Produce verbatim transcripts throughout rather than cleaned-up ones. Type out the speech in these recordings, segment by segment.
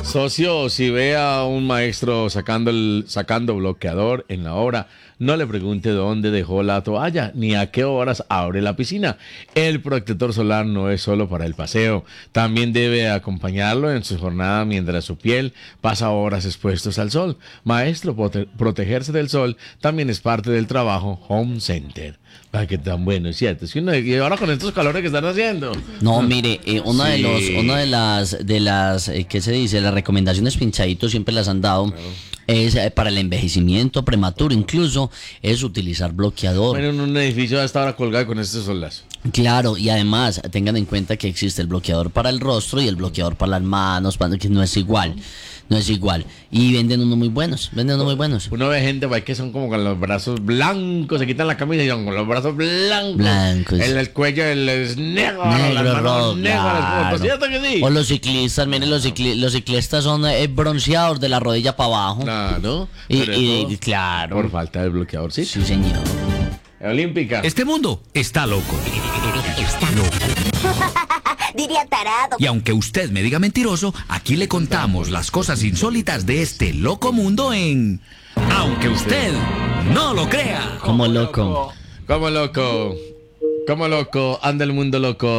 Socio, si ve a un maestro sacando, el, sacando bloqueador en la obra, no le pregunte dónde dejó la toalla ni a qué horas abre la piscina. El protector solar no es solo para el paseo, también debe acompañarlo en su jornada mientras su piel pasa horas expuestos al sol. Maestro, prote- protegerse del sol también es parte del trabajo Home Center. Ay, qué tan bueno, es cierto. Es que uno, y ahora con estos calores que están haciendo. No, mire, eh, una Sí. de los, una de las, de las, eh, ¿qué se dice? Las recomendaciones Pinchadito siempre las han dado. Claro. Es eh, para el envejecimiento prematuro, incluso es utilizar bloqueador. Bueno, en un edificio hasta ahora colgado con este solazo. Claro, y además tengan en cuenta que existe el bloqueador para el rostro y el bloqueador para las manos, para, que no es igual. No es igual. Y venden unos muy buenos, venden unos muy buenos. Uno ve gente pues, que son como con los brazos blancos, se quitan la camisa y son con los brazos blancos. Blancos. El, el cuello el, es negro, Negro, las manos rojo, negras, claro. ¿cierto que sí? O los ciclistas, miren, los, cicli- los ciclistas son eh, bronceados de la rodilla para abajo. Claro. Y, pero y- eso y claro. por falta del bloqueador, sí. Sí, señor. Olímpica. Este mundo está loco. Está loco. Diría tarado. Y aunque usted me diga mentiroso, aquí le contamos las cosas insólitas de este loco mundo en Aunque usted no lo crea. Como loco. Como loco. Como loco. Anda el mundo loco,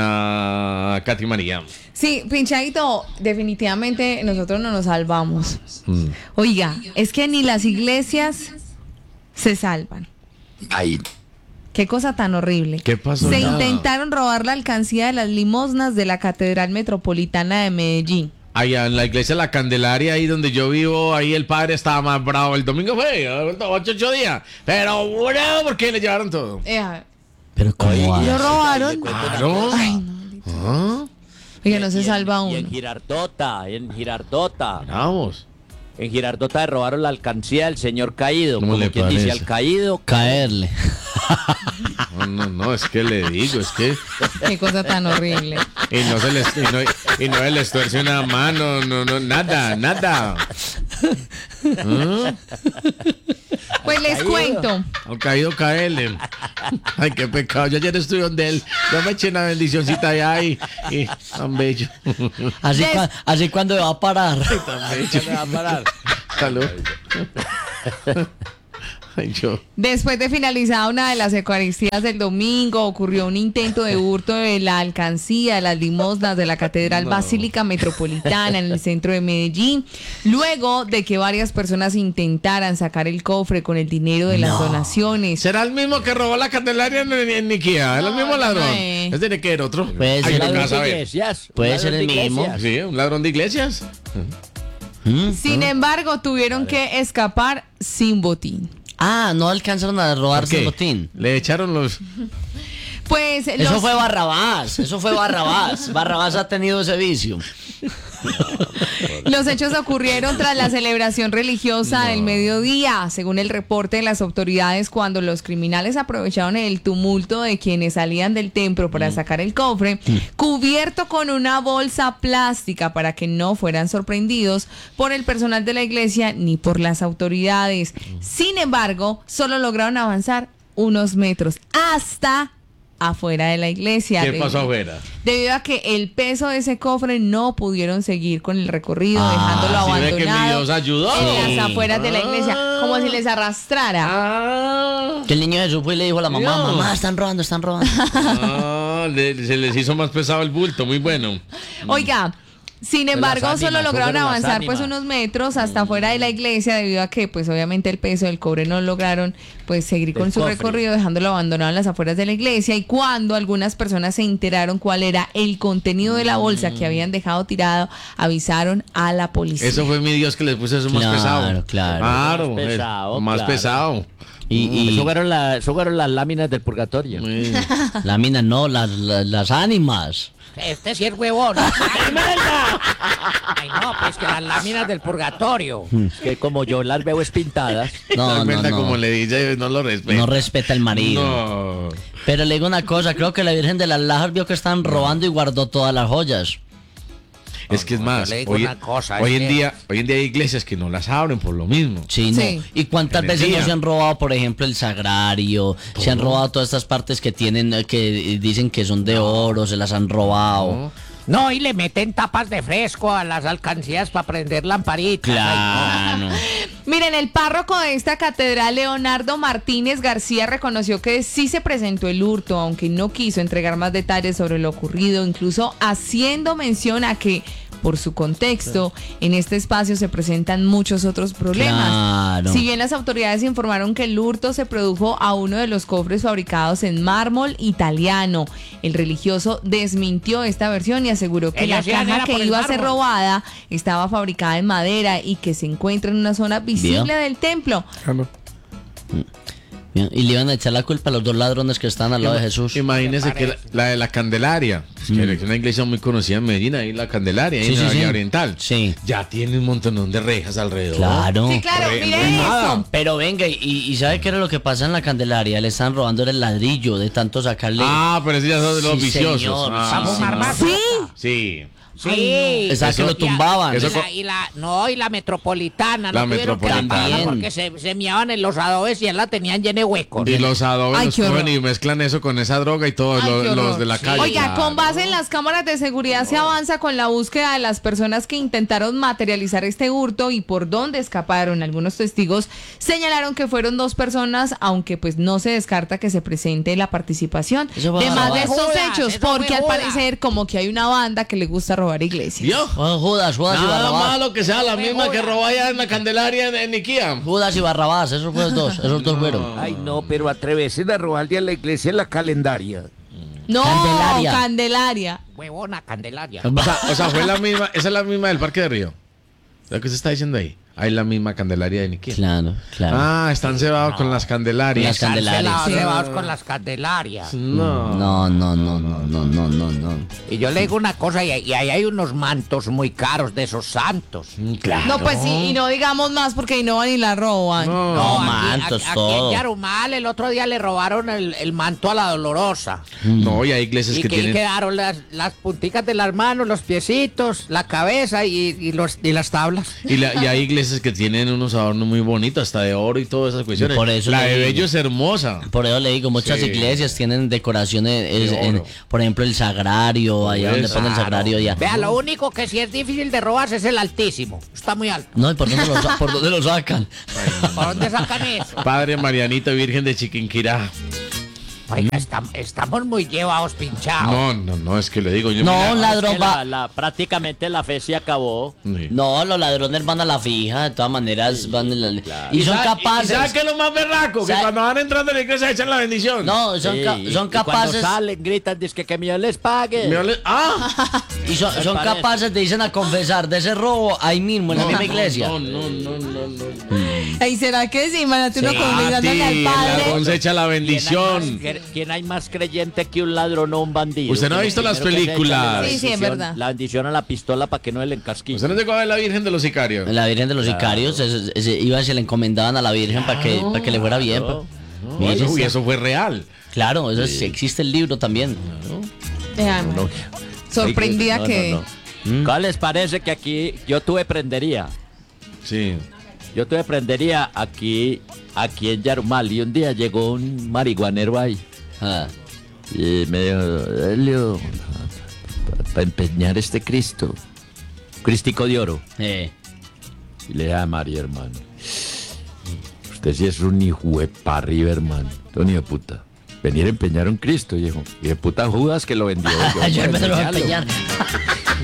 doña Katy María. Sí, Pinchadito, definitivamente nosotros no nos salvamos. Mm. Oiga, es que ni las iglesias se salvan. Ay, Qué cosa tan horrible. ¿Qué pasó? Se ya? intentaron robar la alcancía de las limosnas de la Catedral Metropolitana de Medellín. Allá en la iglesia La Candelaria, ahí donde yo vivo, ahí el padre estaba más bravo. El domingo fue, ocho, ocho días. Pero bueno, porque le llevaron todo. Eh, Pero ¿cómo va? ¿Lo robaron? Claro. Ay, no. ¿Ah? Oiga, no se Y en- salva Y en uno. Girardota, en Girardota. Vamos. En Girardota le robaron la alcancía del señor caído. ¿Cómo Como le quien dice, parece? al caído. Caerle. No, no, no, es que le digo, es que. Qué cosa tan horrible. Y no se les, y no, y no se les tuerce una mano, no, no, nada, nada. ¿Ah? Pues les cuento. Al caído caerle. Ay, qué pecado. Yo ayer estuve donde él. Yo me eché una bendicioncita allá y, y tan bello. Así, Des- cua- así cuando va a parar. Tan bello. ¿Qué me va a parar? Salud. Ay, yo. Después de finalizada una de las Eucaristías del domingo, ocurrió un intento de hurto de la alcancía de las limosnas de la Catedral No. Basílica Metropolitana en el centro de Medellín, luego de que varias personas intentaran sacar el cofre con el dinero de las No. donaciones. ¿Será el mismo que robó la Candelaria en, en Niquía? ¿Es el No, mismo ladrón? no es. ¿Es tiene que ser otro? Puede Ay, ser yo el nunca Ladrón de sabe. iglesias, Puede ladrón ser el de mismo. iglesias. Sí, un ladrón de iglesias. ¿Mm? Sin embargo, tuvieron que escapar sin botín. Ah, no alcanzaron a robarse ¿Qué? el botín. Le echaron los. Pues Eso los- fue Barrabás, eso fue Barrabás. Barrabás ha tenido ese vicio. Los hechos ocurrieron tras la celebración religiosa del mediodía, según el reporte de las autoridades, cuando los criminales aprovecharon el tumulto de quienes salían del templo para sacar el cofre, cubierto con una bolsa plástica para que no fueran sorprendidos por el personal de la iglesia ni por las autoridades. Sin embargo, solo lograron avanzar unos metros hasta afuera de la iglesia. ¿Qué De- pasó afuera? Debido a que el peso de ese cofre no pudieron seguir con el recorrido, Ah, dejándolo ¿sí ve que mi abandonado Dios ayudó? en Sí. las afueras de la iglesia, Ah. como si les arrastrara. Ah, Que el niño Jesús fue y le dijo a la mamá, Dios. mamá, están robando, están robando. ah, le- se les hizo más pesado el bulto, muy bueno. Oiga, sin embargo, las solo ánimas, lograron fueron las avanzar pues ánimas. unos metros hasta afuera de la iglesia, debido a que pues obviamente el peso del cobre no lograron pues seguir con Del su cofre. recorrido, dejándolo abandonado en las afueras de la iglesia. Y cuando algunas personas se enteraron cuál era el contenido de la bolsa que habían dejado tirado, avisaron a la policía. Eso fue mi Dios que les puso eso más Claro, pesado. claro. Claro, Más pesado, eh, más claro. pesado. Y, y Eso fueron, la- eso fueron las láminas del purgatorio. Sí. la mina no, las, las, las ánimas. Este sí es huevón. ¡Ay, merda! Ay, no, pues que las láminas del purgatorio. Que como yo las veo es pintadas. No, La no, verdad, no. como le dice, no lo respeta. No respeta al marido. No. Pero le digo una cosa, creo que la Virgen de las Lajas vio que estaban robando y guardó todas las joyas. Es que es no, más, yo le digo hoy, una cosa, es hoy en que- día, hoy en día hay iglesias que no las abren por lo mismo. Sí, no. Sí. ¿Y cuántas veces Energía. no se han robado, por ejemplo, el sagrario? Se han robado todas estas partes que tienen, eh, que dicen que son de oro, se las han robado. No. No, y le meten tapas de fresco a las alcancías para prender lamparitas. Claro. Miren, el párroco de esta catedral, Leonardo Martínez García, reconoció que sí se presentó el hurto, aunque no quiso entregar más detalles sobre lo ocurrido, incluso haciendo mención a que, por su contexto, en este espacio se presentan muchos otros problemas. Claro. Si bien las autoridades informaron que el hurto se produjo a uno de los cofres fabricados en mármol italiano, el religioso desmintió esta versión y aseguró que Ella la sí era caja que por el iba a ser mármol. robada estaba fabricada en madera y que se encuentra en una zona visible del templo. Bien, y le iban a echar la culpa a los dos ladrones que están al lado de Jesús. Imagínese que la, la de la Candelaria, que Mm. es una iglesia muy conocida en Medellín, ahí la Candelaria, ahí Sí, en sí, la sí. Vía Oriental. Sí. Ya tiene un montón de rejas alrededor. Claro. Sí, claro, Re- mire nada. esto. Pero venga, y, y ¿sabe qué era lo que pasa en la Candelaria? Le están robando el ladrillo de tanto sacarle. Ah, pero esos ya son de los Sí, viciosos. señor. Ah, Vamos a fumar más. Sí. sí. Sí. Esa que lo Y a- tumbaban. Y, Eso la, co- y la- no, y la metropolitana. La no tuvieron que metropolitana. taparla También. porque se, se miaban en los adobes y ya la tenían llena de huecos. Y los adobes Ay, los qué cogen horror. y mezclan eso con esa droga y todos Ay, los, qué horror. los de la calle. Oiga, con Claro. base en las cámaras de seguridad se avanza con la búsqueda de las personas que intentaron materializar este hurto y por dónde escaparon. Algunos testigos señalaron que fueron dos personas, aunque pues no se descarta que se presente la participación Eso fue de más de Judas, estos Judas, hechos, eso fue porque al Judas. parecer como que hay una banda que le gusta robar iglesias. ¿Vio? Oh, Judas, Judas y Nada Barrabás. malo que sea la misma que robó allá en la Candelaria en, en Ikea. Judas y Barrabás, esos fueron dos, esos dos fueron. Ay, no, pero atreverse a robarle a la iglesia la calendaria. No, Candelaria. Candelaria. Huevona, Candelaria. O sea, o sea, fue la misma, esa es la misma del Parque de Río. ¿Lo que se está diciendo ahí? Hay la misma Candelaria de Ikea. Claro, claro. Ah, están cebados con las Candelarias. Las Candelarias. Cancelados, Sí. cebados con las Candelarias. No. No, no, no, no, no, no, no, no. Y yo le digo una cosa, y, y ahí hay unos mantos muy caros de esos santos. Mm, Claro. No, pues sí, y no digamos más porque ahí no van y la roban. No. No, aquí, mantos, aquí- aquí todo. en Yarumal el otro día le robaron el, el manto a la Dolorosa. No, y hay iglesias Y que que ahí tienen. quedaron las, las punticas de las manos, los piecitos, la cabeza y, y los, y las tablas. Y, la- y hay iglesias que tienen unos adornos muy bonitos, hasta de oro y todas esas cuestiones. Por eso la le de digo. Bello es hermosa. Por eso le digo, muchas Sí. iglesias tienen decoraciones, es- De en- oro. por ejemplo, el sagrario, allá donde Eso. ponen el sagrario allá. Vea, lo único que sí es difícil de robarse es el Altísimo. Está muy alto. No, ¿y por dónde lo, sa- por dónde lo sacan? ¿Por dónde sacan eso? Padre Marianito Virgen de Chiquinquirá. Oiga, estam- estamos muy llevados pinchados. No, no, no, es que le digo yo. No, mira, un ladrón Que va. la- la- prácticamente la fe se acabó. sí. No, los ladrones van a la fija, de todas maneras van en la- y son sa- capaces. ¿Y sabes qué es lo más berraco? Que ¿Sabe? cuando van entrando a la iglesia echan la bendición. No, son, Sí, ca- y- son y cuando capaces salen, gritan, dizque que Dios les pague. Me ole- ¡Ah! y son, Me son parece. capaces de irse a confesar de ese robo ahí mismo en la misma iglesia. No, no, no, no, no. Ay, ¿será que sí, imagínate uno Sí. confesándole Ah, al sí, el padre? ladrón se echa la ¿Quién hay, bendición. más, cre- quién hay más creyente que un ladrón o un bandido? ¿Usted no ha Que lo visto las primero que se echa es la películas? Sí, sí, es bendición- verdad. La bendición a la pistola para que no le encasquille. ¿Usted no llegó a ver la Virgen de los Sicarios? La Virgen de los Sicarios, ese- ese- iban y se le encomendaban a la Virgen para que, para que le fuera bien. pa- Mire, Eso, uy, eso fue real. Claro, eso sí, existe el libro también. Vean, sorprendida No, no, que... no. ¿Mm? ¿Cuál les parece que aquí yo tuve prendería? Sí. Yo tuve prendería aquí, aquí en Yarumal y un día llegó un marihuanero ahí Ah, y me dijo, Helio, para empeñar este Cristo, Cristico de oro. eh. Y le dije a María, hermano, usted sí es un hijo de pa' arriba, hermano, un hijo de puta. Venir a empeñar un Cristo, viejo. Y de puta Judas que lo vendió. Yo me lo voy a enseñarlo. empeñar.